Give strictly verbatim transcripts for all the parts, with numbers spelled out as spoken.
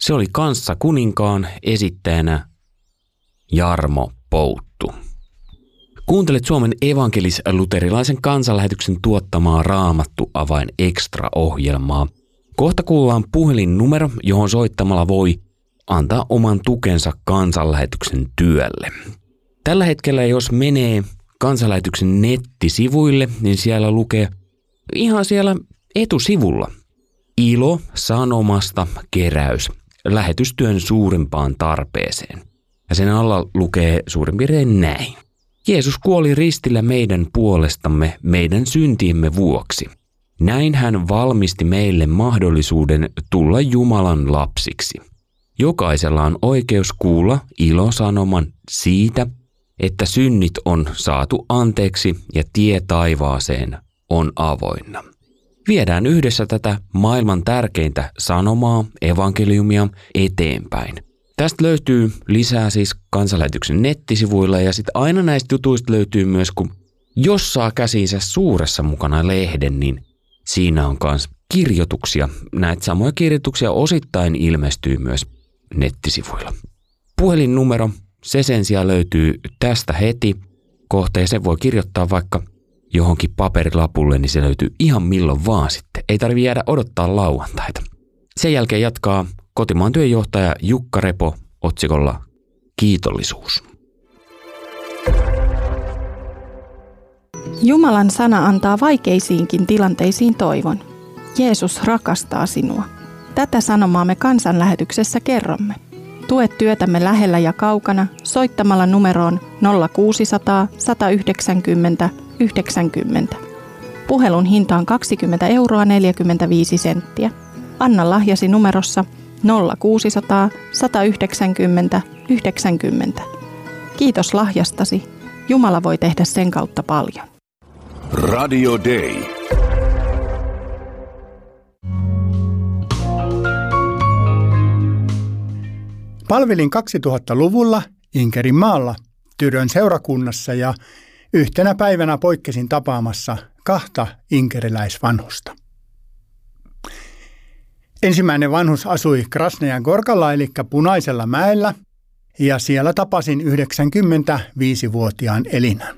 Se oli kanssa kuninkaan esittäjänä Jarmo Pouttu. Kuuntelet Suomen evankelis-luterilaisen kansanlähetyksen tuottamaa Raamattu Avain Extra-ohjelmaa. Kohta kuullaan puhelinnumero, johon soittamalla voi antaa oman tukensa kansanlähetyksen työlle. Tällä hetkellä, jos menee kansanlähetyksen nettisivuille, niin siellä lukee ihan siellä etusivulla Ilo sanomasta keräys lähetystyön suurimpaan tarpeeseen. Ja sen alla lukee suurin piirtein näin. Jeesus kuoli ristillä meidän puolestamme meidän syntiemme vuoksi. Näin hän valmisti meille mahdollisuuden tulla Jumalan lapsiksi. Jokaisella on oikeus kuulla ilosanoman siitä, että synnit on saatu anteeksi ja tie taivaaseen on avoinna. Viedään yhdessä tätä maailman tärkeintä sanomaa, evankeliumia eteenpäin. Tästä löytyy lisää siis kansanlähetyksen nettisivuilla ja sitten aina näistä jutuista löytyy myös, kun jos saa käsiinsä suuressa mukana lehden, niin siinä on myös kirjoituksia. Näitä samoja kirjoituksia osittain ilmestyy myös nettisivuilla. Puhelinnumero, se sen sijaan löytyy tästä heti kohta ja sen voi kirjoittaa vaikka johonkin paperilapulle, niin se löytyy ihan milloin vaan sitten. Ei tarvitse jäädä odottaa lauantaita. Sen jälkeen jatkaa kotimaan työjohtaja Jukka Repo otsikolla Kiitollisuus. Jumalan sana antaa vaikeisiinkin tilanteisiin toivon. Jeesus rakastaa sinua. Tätä sanomaa me kansanlähetyksessä kerromme. Tue työtämme lähellä ja kaukana soittamalla numeroon nolla kuusisataa, sata yhdeksänkymmentä, yhdeksänkymmentä. Puhelun hinta on kaksikymmentä euroa neljäkymmentäviisi senttiä. Anna lahjasi numerossa nolla kuusisataa, sata yhdeksänkymmentä, yhdeksänkymmentä. Kiitos lahjastasi. Jumala voi tehdä sen kautta paljon. Radio Day. Palvelin kaksituhattaluvulla Inkerinmaalla Tyrön seurakunnassa ja yhtenä päivänä poikkesin tapaamassa kahta inkeriläisvanhusta. Ensimmäinen vanhus asui Krasnajan Gorkalla eli Punaisella mäellä ja siellä tapasin yhdeksänkymmentäviisivuotiaan Elinan.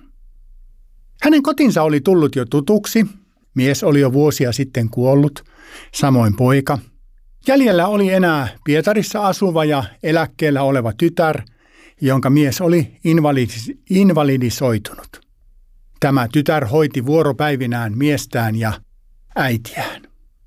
Hänen kotinsa oli tullut jo tutuksi, mies oli jo vuosia sitten kuollut, samoin poika. Jäljellä oli enää Pietarissa asuva ja eläkkeellä oleva tytär, jonka mies oli invalidis- invalidisoitunut. Tämä tytär hoiti vuoropäivinään miestään ja äitiään.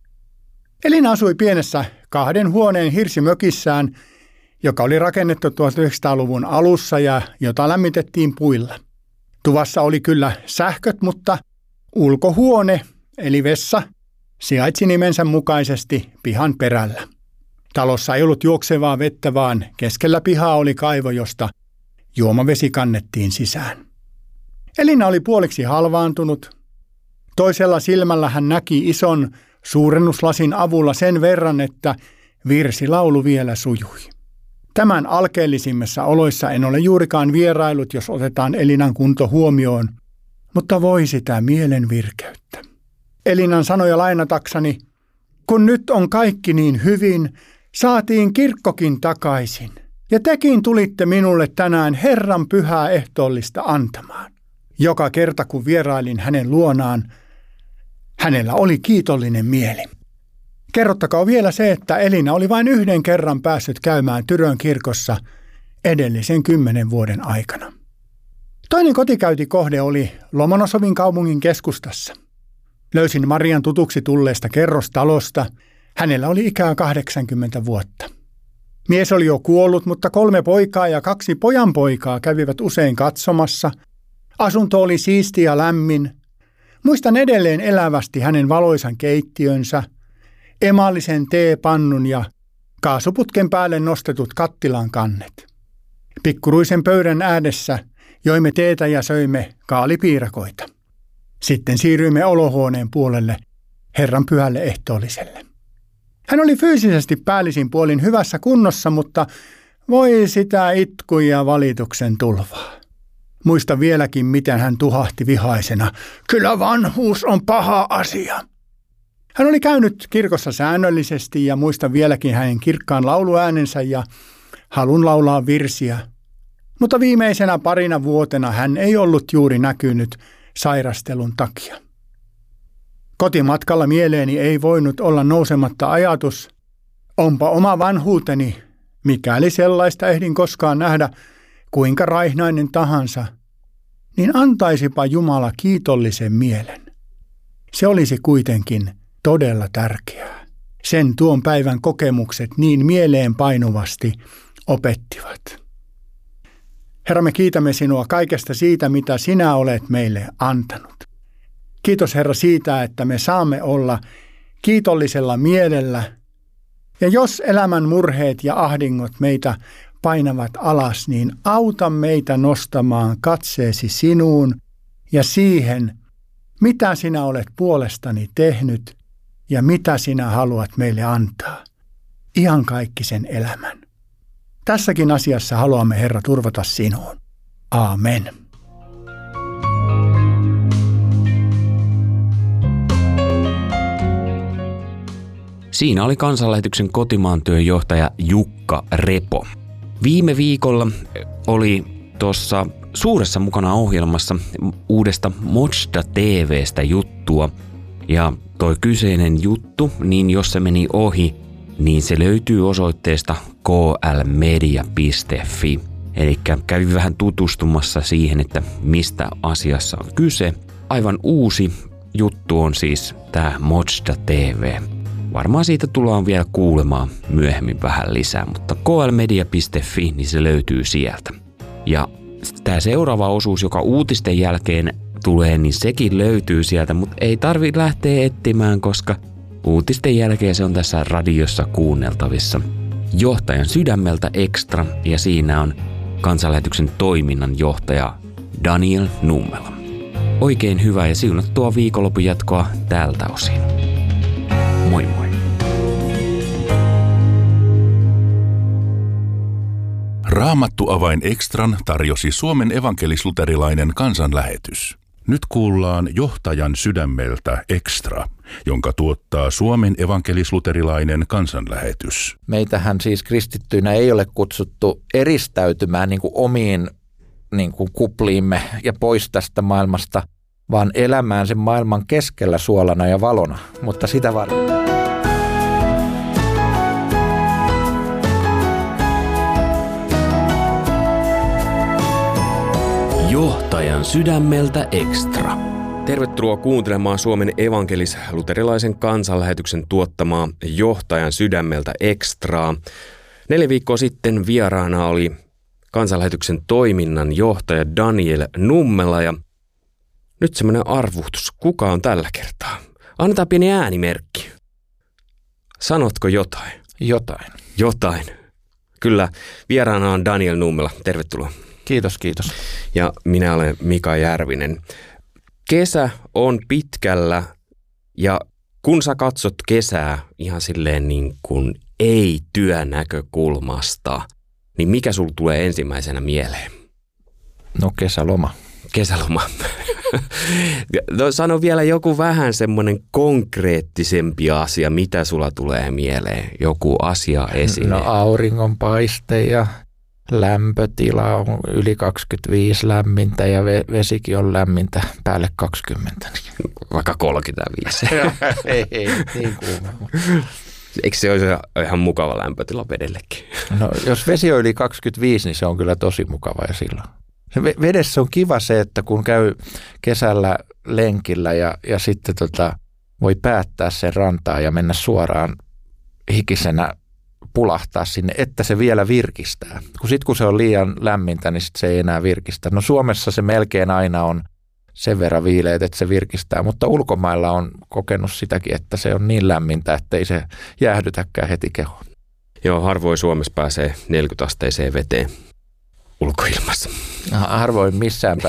Elina asui pienessä kahden huoneen hirsimökissään, joka oli rakennettu tuhatyhdeksänsataaluvun alussa ja jota lämmitettiin puilla. Tuvassa oli kyllä sähköt, mutta ulkohuone eli vessa sijaitsi nimensä mukaisesti pihan perällä. Talossa ei ollut juoksevaa vettä, vaan keskellä pihaa oli kaivo, josta juomavesi kannettiin sisään. Elina oli puoliksi halvaantunut. Toisella silmällä hän näki ison suurennuslasin avulla sen verran, että virsilaulu vielä sujui. Tämän alkeellisimmissa oloissa en ole juurikaan vierailut, jos otetaan Elinan kunto huomioon, mutta voi sitä mielen virkeyttä. Elinan sanoja lainatakseni, kun nyt on kaikki niin hyvin, saatiin kirkkokin takaisin, ja tekin tulitte minulle tänään Herran pyhää ehtoollista antamaan. Joka kerta kun vierailin hänen luonaan, hänellä oli kiitollinen mieli. Kerrottakaa vielä se, että Elina oli vain yhden kerran päässyt käymään Tyrön kirkossa edellisen kymmenen vuoden aikana. Toinen kotikäyntikohde oli Lomonosovin kaupungin keskustassa. Löysin Marian tutuksi tulleesta kerrostalosta. Hänellä oli ikää kahdeksankymmentä vuotta. Mies oli jo kuollut, mutta kolme poikaa ja kaksi pojanpoikaa kävivät usein katsomassa. Asunto oli siisti ja lämmin. Muistan edelleen elävästi hänen valoisan keittiönsä, emaalisen teepannun ja kaasuputken päälle nostetut kattilan kannet. Pikkuruisen pöydän ääressä joimme teetä ja söimme kaalipiirakoita. Sitten siirryimme olohuoneen puolelle Herran pyhälle ehtoolliselle. Hän oli fyysisesti päällisin puolin hyvässä kunnossa, mutta voi sitä itku ja valituksen tulvaa. Muista vieläkin, miten hän tuhahti vihaisena. Kyllä vanhuus on paha asia. Hän oli käynyt kirkossa säännöllisesti ja muistan vieläkin hänen kirkkaan lauluäänensä ja halun laulaa virsiä. Mutta viimeisenä parina vuotena hän ei ollut juuri näkynyt sairastelun takia. Kotimatkalla mieleeni ei voinut olla nousematta ajatus, onpa oma vanhuuteni, mikäli sellaista ehdin koskaan nähdä, kuinka raihnainen tahansa, niin antaisipa Jumala kiitollisen mielen. Se olisi kuitenkin todella tärkeää. Sen tuon päivän kokemukset niin mieleen painuvasti opettivat. Herra, me kiitämme sinua kaikesta siitä, mitä sinä olet meille antanut. Kiitos Herra siitä, että me saamme olla kiitollisella mielellä. Ja jos elämän murheet ja ahdingot meitä painavat alas, niin auta meitä nostamaan katseesi sinuun ja siihen, mitä sinä olet puolestani tehnyt ja mitä sinä haluat meille antaa. Iankaikkisen elämän. Tässäkin asiassa haluamme, Herra, turvata sinuun. Aamen. Siinä oli Kansanlähetyksen kotimaan työnjohtaja Jukka Repo. Viime viikolla oli tuossa suuressa mukana ohjelmassa uudesta Modsda T V:stä juttua. Ja toi kyseinen juttu, niin jos se meni ohi, niin se löytyy osoitteesta k l media piste f i. Eli kävin vähän tutustumassa siihen, että mistä asiassa on kyse. Aivan uusi juttu on siis tämä Modsda T V. Varmaan siitä tullaan vielä kuulemaan myöhemmin vähän lisää, mutta k l media piste f i, niin se löytyy sieltä. Ja tämä seuraava osuus, joka uutisten jälkeen tulee, niin sekin löytyy sieltä, mutta ei tarvitse lähteä etsimään, koska uutisten jälkeen se on tässä radiossa kuunneltavissa. Johtajan sydämeltä Extra, ja siinä on Kansanlähetyksen toiminnan johtaja Daniel Nummela. Oikein hyvää ja siunattua viikonlopun jatkoa tältä osin. Moi moi. Raamattuavain Extran tarjosi Suomen evankelis-luterilainen kansanlähetys. Nyt kuullaan Johtajan sydämeltä Extra, jonka tuottaa Suomen evankelis-luterilainen kansanlähetys. Meitähän siis kristittyinä ei ole kutsuttu eristäytymään niin kuin omiin niin kuin kupliimme ja pois tästä maailmasta, vaan elämään sen maailman keskellä suolana ja valona, mutta sitä varten. Johtajan sydämeltä Extra. Tervetuloa kuuntelemaan Suomen evankelis-luterilaisen kansanlähetyksen tuottamaa Johtajan sydämeltä Extraa. Neljä viikkoa sitten vieraana oli kansanlähetyksen toiminnan johtaja Daniel Nummela ja nyt semmoinen arvuhtus. Kuka on tällä kertaa? Annetaan pieni äänimerkki. Sanotko jotain? Jotain. Jotain. Kyllä, vieraana on Daniel Nummela. Tervetuloa. Kiitos, kiitos. Ja minä olen Mika Järvinen. Kesä on pitkällä ja kun sä katsot kesää ihan silleen niin kuin ei-työnäkökulmasta, niin mikä sulla tulee ensimmäisenä mieleen? No kesäloma. Kesäloma. No, sano vielä joku vähän semmoinen konkreettisempi asia, mitä sulla tulee mieleen? Joku asia esine. No auringonpaiste ja lämpötila on yli kaksikymmentäviisi lämmintä ja vesikin on lämmintä päälle kaksikymmentä. Vaikka kolmekymmentäviisi. ei, ei, niin kuuma. Eikö se olisi ihan mukava lämpötila vedellekin? No jos vesi on yli kaksikymmentäviisi, niin se on kyllä tosi mukava ja silloin. Se vedessä on kiva se, että kun käy kesällä lenkillä ja, ja sitten tota, voi päättää sen rantaa ja mennä suoraan hikisenä pulahtaa sinne, että se vielä virkistää. Kun sitten kun se on liian lämmintä, niin sit se ei enää virkistä. No Suomessa se melkein aina on sen verran viileet, että se virkistää, mutta ulkomailla on kokenut sitäkin, että se on niin lämmintä, että ei se jäähdytäkään heti kehoon. Joo, harvoin Suomessa pääsee neljäkymmentä asteiseen veteen ulkoilmassa. Harvoin missään